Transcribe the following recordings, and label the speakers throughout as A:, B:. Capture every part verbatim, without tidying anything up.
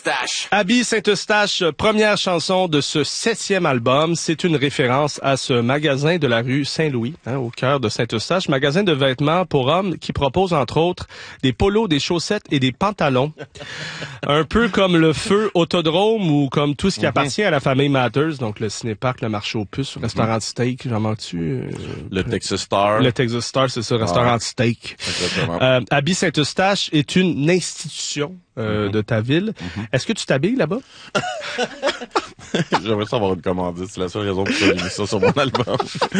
A: Saint-Eustache.
B: Abby Saint-Eustache, première chanson de ce septième album. C'est une référence à ce magasin de la rue Saint-Louis, hein, au cœur de Saint-Eustache. Magasin de vêtements pour hommes qui propose, entre autres, des polos, des chaussettes et des pantalons. Un peu comme le Feu Autodrome ou comme tout ce qui mm-hmm. appartient à la famille Matters. Donc, le ciné-parc, le marché aux puces, le restaurant de steak, j'en manque-tu? Euh,
C: le Texas Star.
B: Le Texas Star, c'est ça, restaurant
C: ah,
B: de steak.
C: Exactement.
B: Euh, Abby Saint-Eustache est une institution euh, mm-hmm. de ta ville. Mm-hmm. Est-ce que tu t'habilles là-bas?
C: J'aimerais ça avoir une commandite. C'est la seule raison pour laquelle j'ai mis ça sur mon album.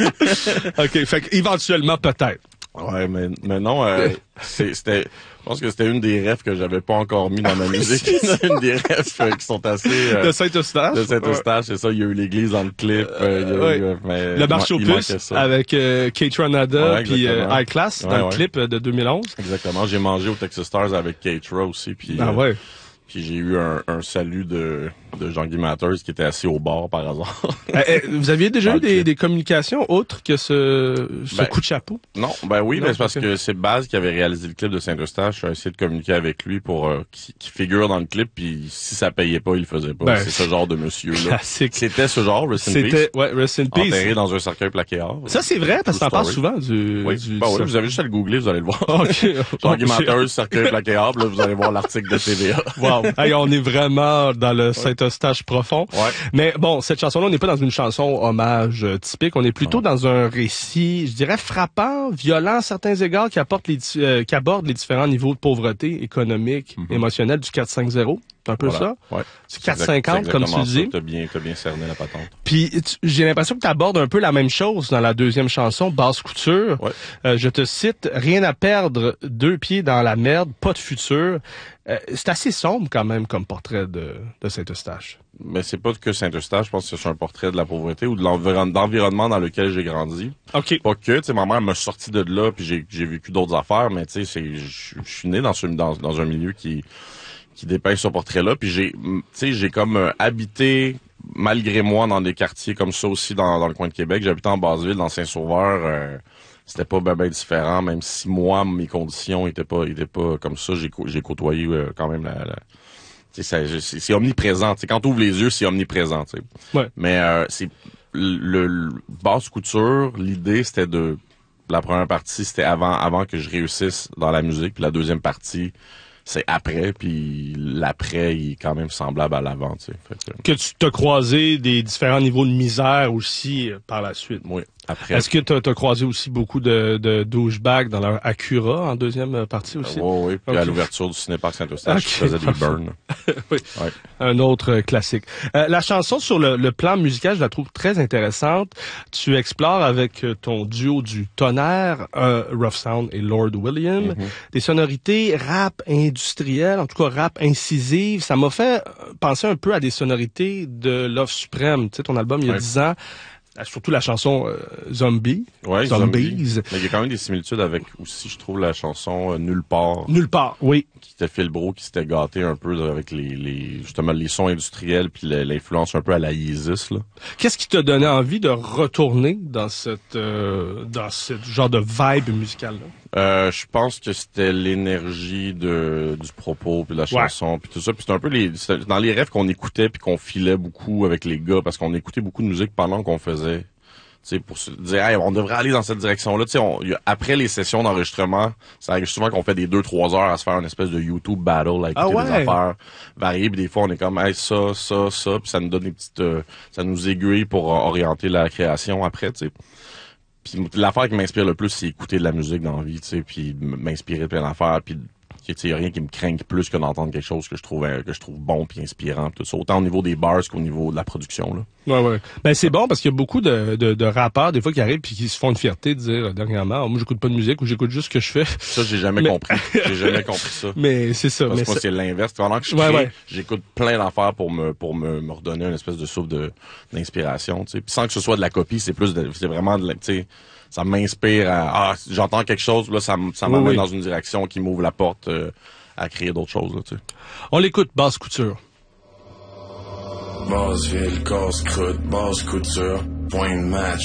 B: OK. Fait qu'éventuellement, peut-être.
C: Ouais, mais, mais non, euh, c'est, c'était, je pense que c'était une des rêves que j'avais pas encore mis dans ma musique. Une des rêves euh, qui sont assez, euh,
B: de Saint-Eustache.
C: De Saint-Eustache, ouais. C'est ça. Il y a eu l'église dans le clip. Euh, il y a
B: ouais.
C: eu, mais,
B: le marché aux puces avec euh, Kate Ranada
C: ouais,
B: puis euh, High Class
C: ouais,
B: dans
C: ouais.
B: le clip de deux mille onze.
C: Exactement. J'ai mangé au Texas Stars avec Kate Ra aussi. Puis,
B: ah ouais.
C: Euh, Puis j'ai eu un, un salut de, de Jean-Guy Matters qui était assis au bar par hasard.
B: euh, vous aviez déjà eu des, des communications autres que ce, ce
C: ben,
B: coup de chapeau?
C: Non, ben oui,
B: non,
C: mais c'est parce que c'est Baz qui avait réalisé le clip de Saint-Eustache. J'ai essayé de communiquer avec lui pour euh, qu'il qui figure dans le clip. Puis si ça payait pas, il le faisait pas. Ben, c'est ce genre de monsieur-là.
B: Classique.
C: C'était ce genre, Rest in Peace.
B: C'était, ouais, Rest in Peace.
C: Enterré dans un cercueil plaqué or.
B: Ça, c'est vrai, parce que t'en parles souvent du...
C: Oui,
B: du,
C: ben
B: du
C: oui, vous avez juste à le googler, vous allez le voir.
B: Okay.
C: Jean-Guy Matters, cercueil plaqué or, là, vous allez voir l'article de T V A.
B: Wow. Hey, on est vraiment dans le Saint-Eustache profond.
C: Ouais.
B: Mais bon, cette chanson-là, on n'est pas dans une chanson hommage euh, typique. On est plutôt ouais. dans un récit, je dirais, frappant, violent à certains égards, qui apporte les, euh, qui aborde les différents niveaux de pauvreté économique, mm-hmm. émotionnelle du quatre cinq zéro. C'est un peu
C: voilà.
B: ça.
C: Ouais.
B: C'est quatre cinquante, comme tu dis.
C: T'as bien, t'as bien cerné la patente.
B: Puis, tu, j'ai l'impression que tu abordes un peu la même chose dans la deuxième chanson, Basse Couture.
C: Ouais.
B: Euh, je te cite, « Rien à perdre, deux pieds dans la merde, pas de futur. Euh, » C'est assez sombre quand même comme portrait de, de Saint-Eustache.
C: Mais c'est pas que Saint-Eustache, je pense que c'est un portrait de la pauvreté ou de l'environnement dans lequel j'ai grandi.
B: OK.
C: Pas que, tu sais, ma mère m'a sorti de là, puis j'ai, j'ai vécu d'autres affaires, mais tu sais, c'est, je suis né dans, ce, dans, dans un milieu qui... qui dépeint ce portrait-là, puis j'ai, tu sais, j'ai comme euh, habité malgré moi dans des quartiers comme ça aussi dans, dans le coin de Québec. J'habitais en Basse-Ville, dans Saint-Sauveur. Euh, c'était pas ben, ben différent, même si moi mes conditions étaient pas, étaient pas comme ça. J'ai, j'ai côtoyé euh, quand même la, la tu sais, c'est, c'est omniprésent. Tu sais, quand tu ouvres les yeux, c'est omniprésent. Tu sais.
B: Ouais.
C: Mais euh, c'est le, le basse couture. L'idée c'était de la première partie, c'était avant, avant que je réussisse dans la musique, puis la deuxième partie. C'est après, puis l'après, il est quand même semblable à l'avant, tu sais. Fait que...
B: que tu t'as croisé des différents niveaux de misère aussi euh, par la suite.
C: Oui, après.
B: Est-ce que t'as, t'as croisé aussi beaucoup de, de douchebags dans leur Acura en deuxième partie aussi?
C: Euh, oui, oui. Puis okay. À l'ouverture du cinéparc Saint-Eustache, okay. Je faisais des burns.
B: Oui, ouais. Un autre euh, classique. Euh, la chanson sur le, le plan musical, je la trouve très intéressante. Tu explores avec ton duo du tonnerre, euh, Rough Sound et Lord William, mm-hmm. des sonorités rap industrielles, en tout cas rap incisive. Ça m'a fait penser un peu à des sonorités de Love Supreme, tu sais, ton album il y a dix ouais. ans. Surtout la chanson euh, Zombie.
C: Ouais,
B: Zombies.
C: Zombie. Mais il y a quand même des similitudes avec aussi, je trouve, la chanson euh, Nulle part.
B: Nulle part, oui.
C: Qui était Phil Bro, qui s'était gâté un peu avec les, les justement les sons industriels puis l'influence un peu à la Yeezus, là.
B: Qu'est-ce qui t'a donné envie de retourner dans cette euh, dans ce genre de vibe musicale-là?
C: Euh, je pense que c'était l'énergie de du propos puis de la chanson ouais. puis tout ça. Puis c'était un peu les dans les rêves qu'on écoutait puis qu'on filait beaucoup avec les gars parce qu'on écoutait beaucoup de musique pendant qu'on faisait. Tu sais, pour se dire, hey, on devrait aller dans cette direction-là. Tu sais, on, y a, après les sessions d'enregistrement, ça arrive souvent qu'on fait des deux, trois heures à se faire une espèce de YouTube battle, à écouter ah ouais. des affaires variées. Puis des fois, on est comme, hey, ça, ça, ça. Puis ça nous donne des petites, euh, ça nous aiguille pour euh, orienter la création après, tu sais. Puis l'affaire qui m'inspire le plus, c'est écouter de la musique dans la vie, tu sais, puis m'inspirer de plein d'affaires, puis il y a rien qui me craigne plus que d'entendre quelque chose que je trouve que je trouve bon puis inspirant tout ça, autant au niveau des bars qu'au niveau de la production là.
B: Ouais ouais. Ben c'est bon parce qu'il y a beaucoup de, de de rappeurs des fois qui arrivent puis qui se font une fierté de dire euh, dernièrement, oh, moi j'écoute pas de musique ou j'écoute juste ce que je fais.
C: Ça j'ai jamais mais... compris. J'ai jamais compris ça.
B: Mais c'est ça.
C: Parce
B: mais
C: que moi
B: ça...
C: c'est l'inverse. Pendant que je crée, ouais, ouais. j'écoute plein d'affaires pour me pour me, me redonner une espèce de souffle de d'inspiration, tu sais. Puis sans que ce soit de la copie, c'est plus de, c'est vraiment de la, tu sais, ça m'inspire à ah j'entends quelque chose là, ça ça m'amène oui, oui. dans une direction qui m'ouvre la porte. Euh, à créer d'autres choses, là, tu sais.
B: On l'écoute, Basse Couture.
D: Basse ville, casse croûte, basse couture, point de match,